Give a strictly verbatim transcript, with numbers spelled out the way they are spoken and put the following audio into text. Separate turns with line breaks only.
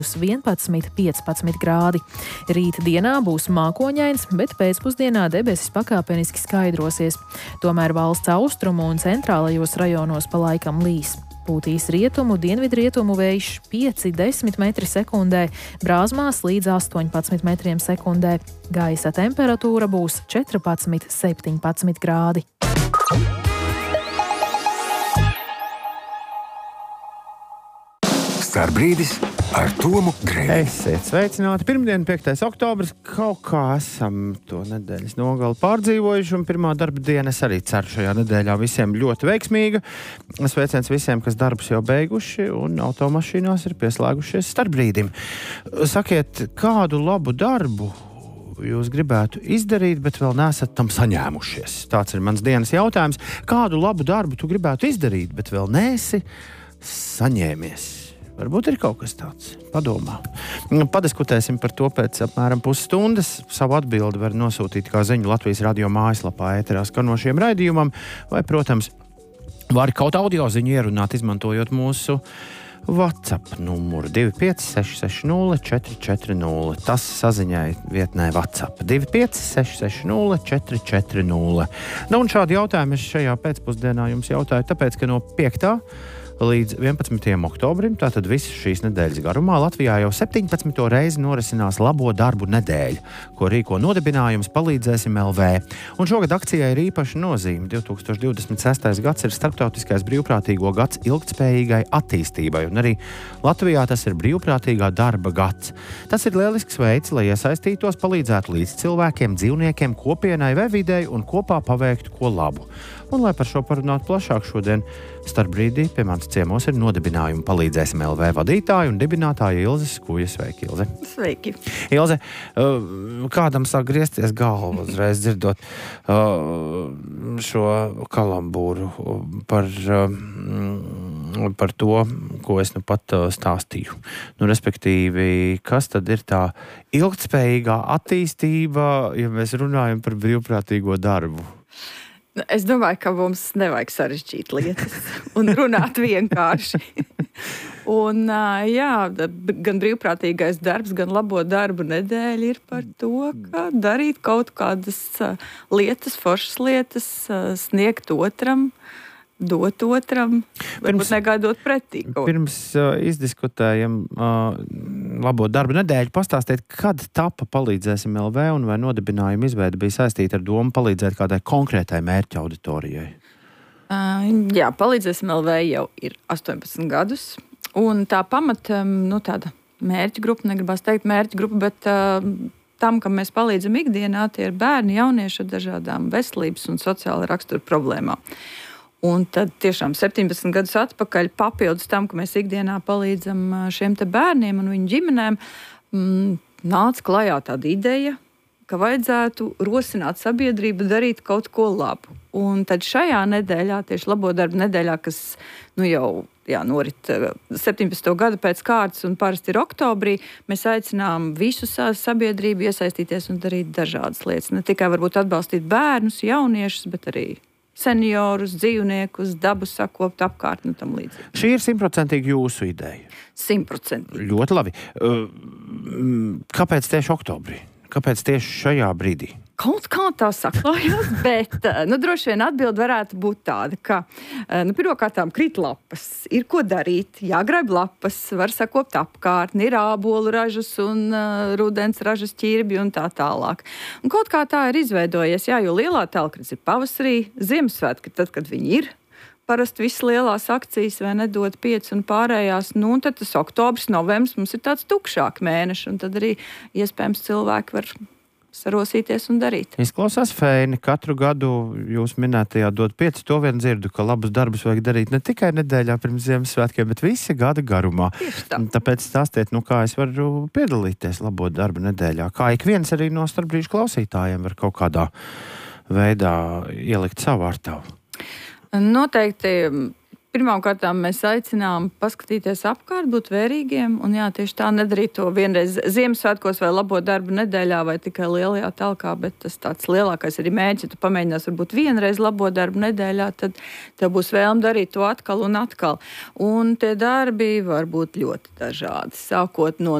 vienpadsmit līdz piecpadsmit grādi. Rīta dienā būs mākoņains, bet pēcpusdienā debesis pakāpeniski skaidrosies. Tomēr valsts austrumu un centrālajos rajonos pa laikam līs. Pūtīs rietumu, dienvidrietumu vējš pieci līdz desmit metri sekundē, Brāzmās līdz astoņpadsmit metriem sekundē. Gaisa temperatūra būs četrpadsmit līdz septiņpadsmit grādi.
Starbrīdis ar Tomu Grēviņu.
Esiet sveicināti. Pirmdien, piektais oktobris, kaut kā esam to nedēļas nogali pārdzīvojuši, un pirmā darba diena es arī ceru šajā nedēļā visiem ļoti veiksmīga. Sveiciens visiem, kas darbus jau beiguši un automašīnās ir pieslēgušies starpbrīdim. Sakiet, kādu labu darbu jūs gribētu izdarīt, bet vēl neesat tam saņēmušies? Tāds ir mans dienas jautājums. Kādu labu darbu tu gribētu izdarīt, bet vēl neesi saņēmies? Varbūt ir kaut kas tāds. Padomā. Padiskutēsim par to pēc apmēram pusstundas. Savu atbildi var nosūtīt kā ziņu Latvijas radio mājaslapā ēterā skanošiem raidījumam, vai, protams, var kaut audio ziņu ierunāt, izmantojot mūsu WhatsApp numuru divi pieci seši seši nulle četri četri nulle. Tas saziņai vietnē WhatsApp divi pieci seši seši nulle četri četri nulle. Nu, un šādi jautājumi es šajā pēcpusdienā jums jautāju, tāpēc, ka no piektā līdz vienpadsmitajam oktobrim, tātad visas šīs nedēļas garumā, Latvijā jau septiņpadsmito reizi norisinās Labo darbu nedēļa, ko rīko nodibinājums Palīdzēsim L V. Un šogad akcijai ir īpaša nozīme. divi tūkstoši divdesmit sestais gads ir starptautiskais brīvprātīgo gads ilgtspējīgai attīstībai, un arī Latvijā tas ir brīvprātīgā darba gads. Tas ir lielisks veids, lai iesaistītos, palīdzētu līdz cilvēkiem, dzīvniekiem, kopienai vai videi un kopā paveiktu ko labu. Un, lai par šo parunātu plašāk, šodien starpbrīdī pie manas ciemos ir nodibinājuma Palīdzēsim L V vadītāja un dibinātāja Ilze Skuja. Sveiki, Ilze!
Sveiki!
Ilze, kādam sāk griezties galva uzreiz dzirdot šo kalambūru par, par to, ko es nu pat stāstīju. Nu, respektīvi, kas tad ir tā ilgtspējīgā attīstība, ja mēs runājam par brīvprātīgo darbu?
Es domāju, ka mums nevajag sarežģīt lietas un runāt vienkārši. Un, jā, gan brīvprātīgais darbs, gan labo darbu nedēļa ir par to, ka darīt kaut kādas lietas, foršas lietas, sniegt otram, dot otram, varbūt negaidot pretī.
Pirms uh, izdiskutējam uh, labo darbu nedēļu, pastāstiet, kad tapa Palīdzēsim L V un vai nodibinājuma izveide bija saistīta ar domu palīdzēt kādai konkrētai mērķa auditorijai?
Uh, jā, Palīdzēsim L V jau ir astoņpadsmit gadus, un tā pamata, nu tāda mērķa grupa, negribās teikt mērķa grupa, bet uh, tam, kam mēs palīdzam ikdienā, tie ir bērni, jaunieši ar dažādām veselības un sociāla rakstura problēmām. Un tad tiešām septiņpadsmit gadus atpakaļ, papildus tam, ka mēs ikdienā palīdzam šiem te bērniem un viņu ģimenēm, m, nāca klajā tāda ideja, ka vajadzētu rosināt sabiedrību darīt kaut ko labu. Un tad šajā nedēļā, tieši labo darbu nedēļā, kas nu jau jā, norit septiņpadsmito gadu pēc kārtas un parasti ir oktobrī, mēs aicinām visu sabiedrību iesaistīties un darīt dažādas lietas. Ne tikai varbūt atbalstīt bērnus, jauniešus, bet arī seniorus, dzīvniekus, dabu sakopt apkārt un tam līdzīgi.
Šī ir simtprocentīgi jūsu ideja?
Simtprocentīgi.
Ļoti labi. Kāpēc tieši oktobrī? Kāpēc tieši šajā brīdī?
Kaut kā tā saklājās, bet nu, droši vien atbilde varētu būt tāda, ka nu, pirmkārtām krīt lapas, ir ko darīt, jāgraib lapas, var sakopt apkārtni, ir ābolu ražas un uh, rudens ražas ķirbi un tā tālāk. Un kaut kā tā ir izveidojies, jā, jo lielā telkrits ir pavasarī, Ziemassvētki, tad, kad viņi ir. Parasti visas lielās akcijas vai nedod pieci un pārējās, nu un tad tas oktobris, novembris mums ir tāds tukšāk mēneši, un tad arī iespējams cilvēki var sarosīties un darīt.
Izklausās feini. Katru gadu jūs minētajā dod pieci, to vien dzirdu, ka labus darbus vajag darīt ne tikai nedēļā pirms Ziemassvētkiem, bet visi gada garumā.
Tā.
Tāpēc stāstiet, nu kā es varu piedalīties labo darbu nedēļā. Kā ik viens arī no starpbrīžu klausītājiem var kaut kādā veidā ielikt savu ārtavu.
Noteikti Pirmkārt, mēs aicinām paskatīties apkārt, būt vērīgiem un jā, tieši tā nedarīt to vienreiz Ziemassvētkos vai labo darbu nedēļā vai tikai lielajā talkā, bet tas tāds lielākais arī mērķis, ja tu pamēģinās varbūt vienreiz labo darbu nedēļā, tad tev būs vēlme darīt to atkal un atkal. Un tie darbi var būt ļoti dažādi, sākot no